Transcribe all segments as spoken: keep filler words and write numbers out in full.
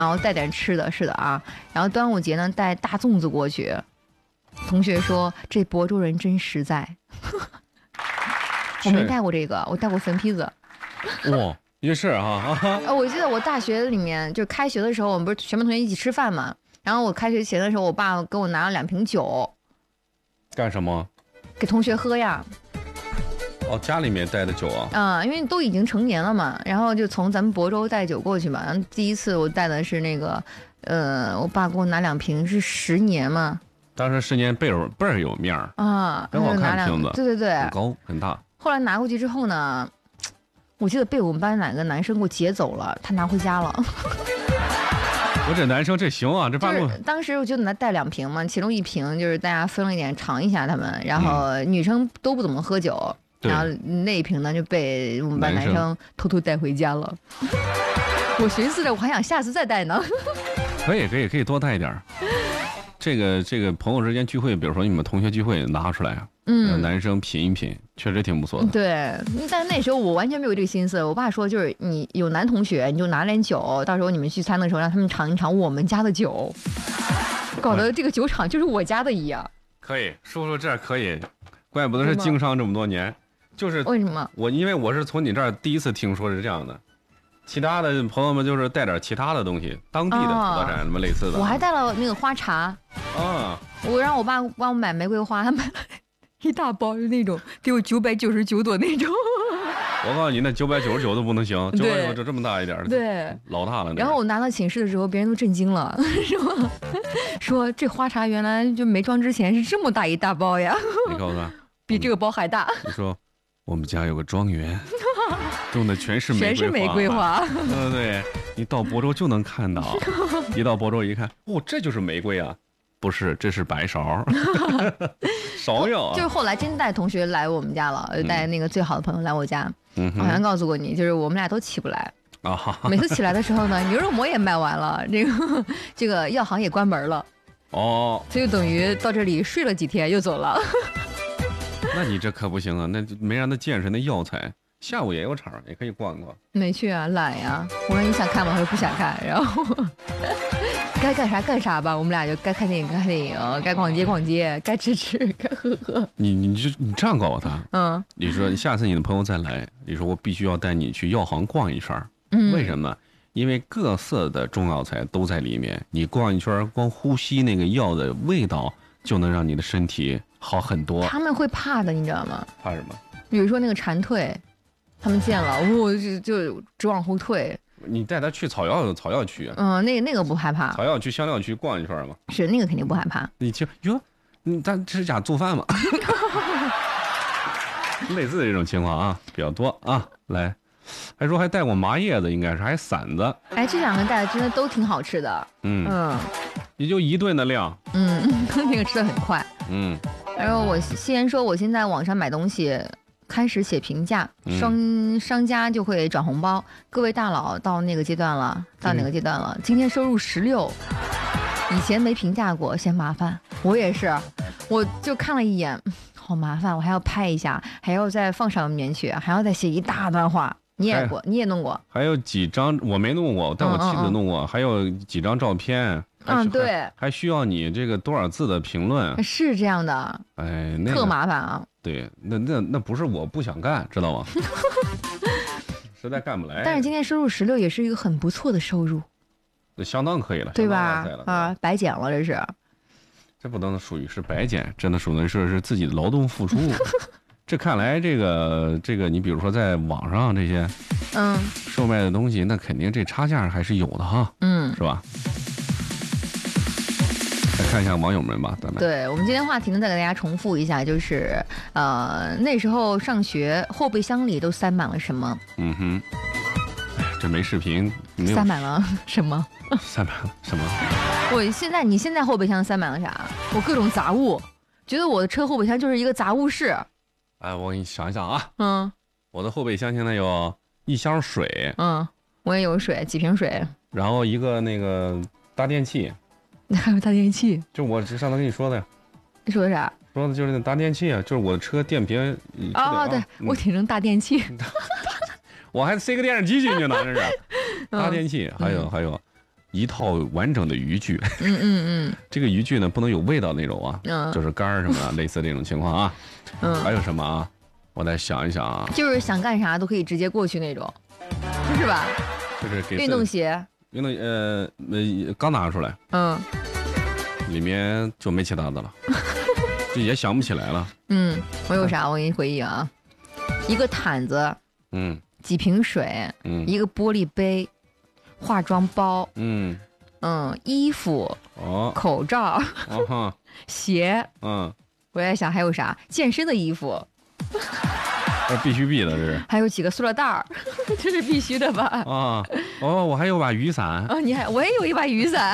然后带点吃的，是的啊。然后端午节呢，带大粽子过去。同学说这亳州人真实在。我没带过这个，我带过粉皮子。 哇，也是啊。 呃，我记得我大学里面就开学的时候，我们不是全班同学一起吃饭嘛。然后我开学前的时候，我爸给我拿了两瓶酒。 干什么？ 给同学喝呀。 哦，家里面带的酒啊。 啊、嗯，因为都已经成年了嘛，然后就从咱们亳州带酒过去嘛。然后第一次我带的是那个，呃，我爸给我拿两瓶，是十年嘛。 当时十年倍儿倍儿有面儿啊， 很好看瓶子， 对对对， 很高很大。 后来拿过去之后呢，我记得被我们班哪个男生给我劫走了，他拿回家了。 我这男生这行啊，这半路、 就是、当时我就拿带两瓶嘛，其中一瓶就是大家分了一点尝一下他们，然后女生都不怎么喝酒，嗯、然后那一瓶呢就被我们班男生偷偷带回家了。我寻思着我还想下次再带呢。 可以可以可以多带一点。这个这个朋友之间聚会，比如说你们同学聚会拿出来，嗯，男生品一品，确实挺不错的。 对，但那时候我完全没有这个心思。我爸说，就是你有男同学，你就拿点酒，到时候你们聚餐的时候，让他们尝一尝我们家的酒，搞得这个酒厂就是我家的一样。 可以，叔叔这可以，怪不得是经商这么多年，就是为什么？ 我因为我是从你这儿第一次听说是这样的。其他的朋友们就是带点其他的东西，当地的土特产什么类似的。 我还带了那个花茶啊， 我让我爸帮我买玫瑰花，他买了一大包，就那种得有九百九十九朵那种。 我告诉你，那九百九十九都不能行，九百九十九这么大一点， 对， 老大了。 然后我拿到寝室的时候，别人都震惊了，说说这花茶原来就没装之前是这么大一大包呀。 你告诉他， 比这个包还大。 你说我们家有个庄园。种的全是玫瑰花， 全是玫瑰花。 对对对，你到亳州就能看到，一到亳州一看，哦，这就是玫瑰啊！不是，这是白芍，芍药啊。 就是后来真带同学来我们家了，就带那个最好的朋友来我家。 嗯， 好像告诉过你，就是我们俩都起不来啊。 每次起来的时候呢，牛肉馍也卖完了，这个这个药行也关门了。 哦， 所以等于到这里睡了几天又走了。 那你这可不行啊，那没让他见识那药材。下午也有场，也可以逛逛。 没去啊，懒呀。我说你想看吗？他说不想看。然后该干啥干啥吧，我们俩就该看电影看电影，该逛街逛街，该吃吃，该喝喝。 你你就你这样告诉他， 嗯， 你说下次你的朋友再来，你说我必须要带你去药行逛一圈。 嗯， 为什么？因为各色的中药材都在里面，你逛一圈，光呼吸那个药的味道，就能让你的身体好很多。 他们会怕的，你知道吗？ 怕什么？ 比如说那个蝉蜕。他们见了，我就就直往后退。 你带他去草药草药区， 嗯，那个那个不害怕。 草药区、香料区逛一圈嘛。 是那个肯定不害怕。 你去哟，你咱这是家做饭吗？类似的这种情况啊比较多啊。来，还说还带过麻叶子，应该是还馓子。 哎，这两个带的真的都挺好吃的。 嗯嗯， 也就一顿的量。 嗯，那个吃的很快。 嗯， 然后我西言说，我现在网上买东西。开始写评价，商、嗯、商家就会转红包。各位大佬到那个阶段了，到哪个阶段了？嗯、今天收入十六，以前没评价过，嫌麻烦。我也是，我就看了一眼，好麻烦，我还要拍一下，还要再放上面去，还要再写一大段话。你也过，你也弄过？ 还有几张我没弄过，但我妻子弄过。嗯嗯嗯还有几张照片。 嗯，对还，还需要你这个多少字的评论？ 是这样的。 哎，那个、 特麻烦啊。 对，那那那不是我不想干，知道吗？实在干不来。 但是今天收入十六也是一个很不错的收入， 这相当可以了， 对吧？啊，白捡了这是。 这不能属于是白捡，真的属于是是自己的劳动付出。这看来这个这个，你比如说在网上这些， 嗯， 售卖的东西，那肯定这差价还是有的哈， 嗯， 是吧？来看一下网友们吧，咱们。 对，我们今天话题呢，再给大家重复一下，就是呃，那时候上学后备箱里都塞满了什么？ 嗯哼，哎，这没视频，没有塞满了什么？ 塞满了什么？ 我现在，你现在后备箱塞满了啥？我各种杂物，觉得我的车后备箱就是一个杂物室。 哎，我给你想一想啊， 嗯， 我的后备箱现在有一箱水， 嗯，我也有水，几瓶水， 然后一个那个大电器。 还有大电器， 就我上次跟你说的， 你说的啥？ 说的就是那大电器啊，就是我的车电瓶。 哦，对、嗯、我挺成大电器， 我还塞个电视机进去呢，这是大电器。还有、嗯、还有， 一套完整的渔具。 嗯嗯嗯。 这个渔具呢不能有味道那种啊， 嗯， 就是竿儿什么的，类似这种情况啊。 嗯， 还有什么啊？我再想一想啊。 就是想干啥都可以直接过去那种，是吧？ 就是给运动鞋。 运动呃呃刚拿出来。 嗯。 里面就没其他的了，就也想不起来了。 嗯，我有啥？我给你回忆啊，一个毯子， 嗯， 几瓶水， 嗯， 一个玻璃杯，化妆包， 嗯嗯，衣服， 哦， 口罩， 啊哈， 鞋， 嗯， 我在想还有啥？健身的衣服， 这必须必的，这是。 还有几个塑料袋儿，这是必须的吧？ 啊，哦，我还有把雨伞。 哦，你还我也有一把雨伞。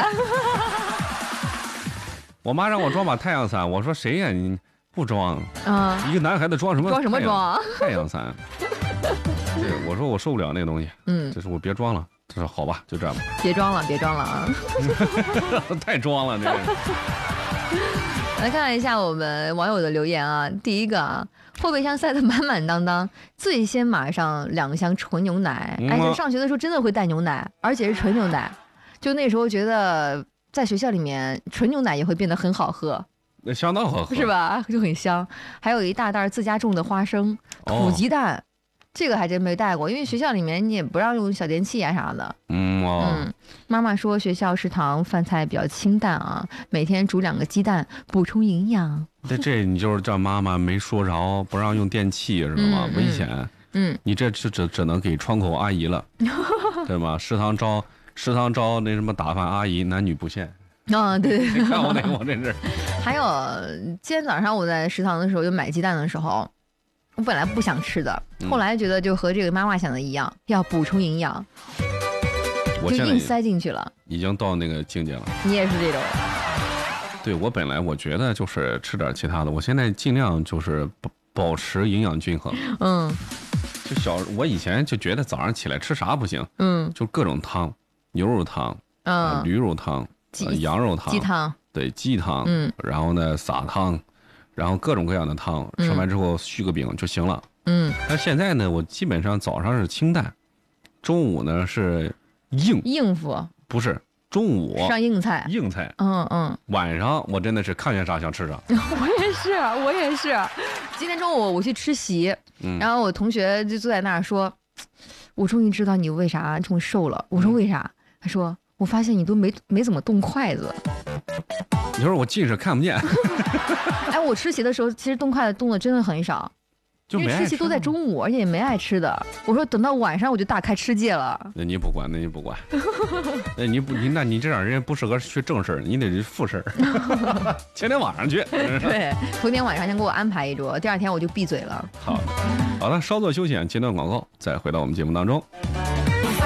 我妈让我装把太阳伞，我说谁呀？你不装？ 嗯， 一个男孩子装什么？ 装什么装？ 太阳伞。对，我说我受不了那个东西。 嗯， 这是我别装了。他说好吧，就这样吧。 别装了，别装了啊！ 太装了，这是。 来看一下我们网友的留言啊，第一个啊，后备箱塞得满满当当，最先码上两箱纯牛奶， 嗯、 而且上学的时候真的会带牛奶，而且是纯牛奶，就那时候觉得。在学校里面，纯牛奶也会变得很好喝， 那相当好喝， 是吧？就很香。还有一大袋自家种的花生、土鸡蛋，哦、这个还真没带过，因为学校里面你也不让用小电器啊啥的。 嗯哦。 嗯，妈妈说学校食堂饭菜比较清淡啊，每天煮两个鸡蛋补充营养。 那这你就是叫妈妈没说着，不让用电器是吗？嗯、危险。 嗯， 你这只只只能给窗口阿姨了，对吗？食堂招。食堂招那什么打饭阿姨，男女不限。 啊，对对对， 你看我那个，我这是。 还有今天早上我在食堂的时候，就买鸡蛋的时候，我本来不想吃的，后来觉得就和这个妈妈想的一样，要补充营养， 我就硬塞进去了。 已经到那个境界了。 你也是这种？ 对，我本来我觉得就是吃点其他的，我现在尽量就是保保持营养均衡。 嗯。 就小我以前就觉得早上起来吃啥不行， 嗯， 就各种汤。牛肉汤，嗯、呃，驴肉汤，呃、羊肉汤， 鸡汤， 对，鸡汤， 嗯， 然后呢撒汤，然后各种各样的汤，吃完之后续个饼就行了， 嗯。 但现在呢，我基本上早上是清淡，中午呢是硬应付， 不是中午上硬菜， 硬菜， 嗯嗯。 晚上我真的是看见啥想吃啥。 我也是，我也是。今天中午我去吃席，嗯、然后我同学就坐在那儿说：“我终于知道你为啥这么瘦了。”我说：“为啥？”他说：“我发现你都没没怎么动筷子。” 你说我近视看不见。 哎，我吃席的时候，其实动筷子动的真的很少， 就因为吃席都在中午，而且也没爱吃的。我说等到晚上我就大开吃戒了。 那你不管，那你不管，那你不你那你这样人不适合学正事，你得是副事。前天晚上去。 对，头天晚上先给我安排一桌，第二天我就闭嘴了。 好，好了，稍作休息，接段广告，再回到我们节目当中。